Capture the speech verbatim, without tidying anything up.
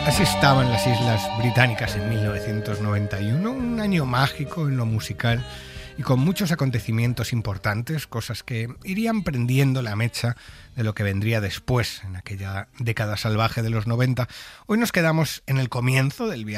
Así estaban las Islas Británicas en mil novecientos noventa y uno, un año mágico en lo musical y con muchos acontecimientos importantes, cosas que irían prendiendo la mecha de lo que vendría después, en aquella década salvaje de los noventa. Hoy nos quedamos en el comienzo del viaje